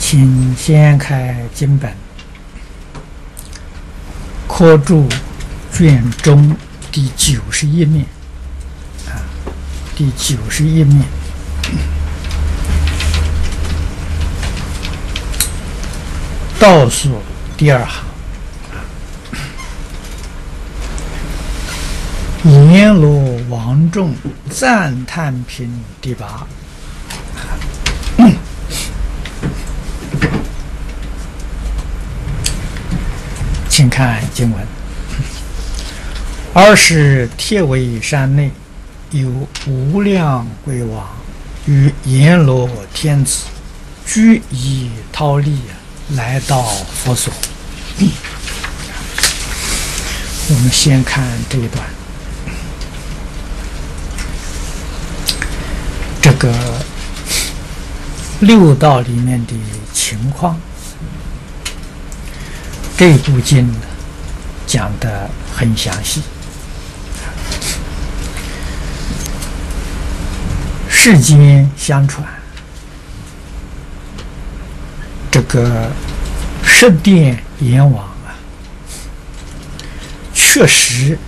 请先开经本，科注卷中第91面，第91面。倒数第二行，阎罗王众赞叹品第8。请看经文：尔时铁围山内有无量鬼王与阎罗天子俱以忉利来到佛所。我们先看这一段，这个六道里面的情况，这部经呢讲得很详细。世间相传，这个十殿阎王确实